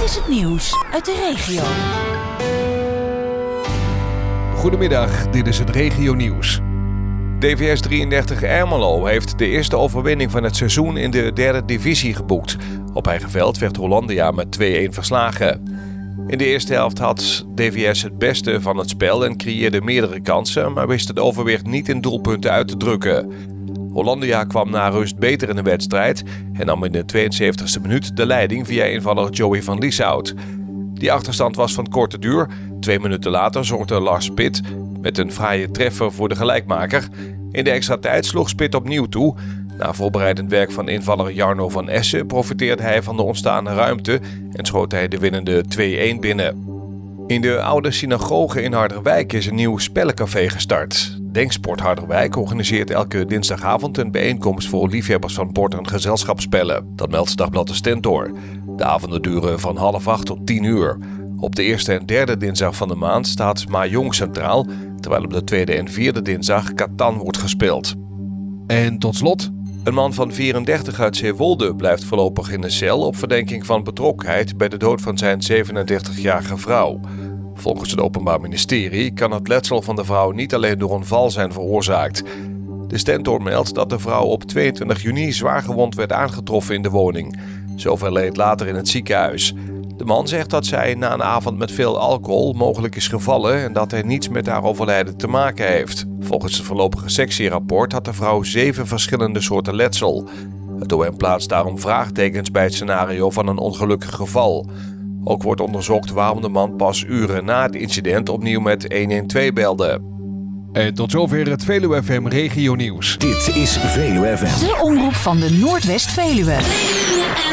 is het nieuws uit de regio. Goedemiddag, dit is het regionieuws. DVS 33 Ermelo heeft de eerste overwinning van het seizoen in de derde divisie geboekt. Op eigen veld werd Hollandia met 2-1 verslagen. In de eerste helft had DVS het beste van het spel en creëerde meerdere kansen, maar wist het overwicht niet in doelpunten uit te drukken. Hollandia kwam na rust beter in de wedstrijd en nam in de 72e minuut de leiding via invaller Joey van Lieshout. Die achterstand was van korte duur. 2 minuten later zorgde Lars Spit met een fraaie treffer voor de gelijkmaker. In de extra tijd sloeg Spit opnieuw toe. Na voorbereidend werk van invaller Jarno van Essen profiteerde hij van de ontstane ruimte en schoot hij de winnende 2-1 binnen. In de oude synagoge in Harderwijk is een nieuw spellencafé gestart. Denksport Harderwijk organiseert elke dinsdagavond een bijeenkomst voor liefhebbers van bord- en gezelschapsspellen. Dat meldt Dagblad de Stentor. De avonden duren van 7:30 tot 10:00. Op de eerste en derde dinsdag van de maand staat Mahjong centraal, terwijl op de tweede en vierde dinsdag Catan wordt gespeeld. En tot slot, een man van 34 uit Zeewolde blijft voorlopig in de cel op verdenking van betrokkenheid bij de dood van zijn 37-jarige vrouw. Volgens het Openbaar Ministerie kan het letsel van de vrouw niet alleen door een val zijn veroorzaakt. De Stentor meldt dat de vrouw op 22 juni zwaargewond werd aangetroffen in de woning. Ze overleed later in het ziekenhuis. De man zegt dat zij na een avond met veel alcohol mogelijk is gevallen en dat hij niets met haar overlijden te maken heeft. Volgens het voorlopige sectierapport had de vrouw 7 verschillende soorten letsel. Het OM plaatst daarom vraagtekens bij het scenario van een ongelukkig geval. Ook wordt onderzocht waarom de man pas uren na het incident opnieuw met 112 belde. En tot zover het Veluwe FM Regionieuws. Dit is Veluwe FM. De omroep van de Noordwest-Veluwe.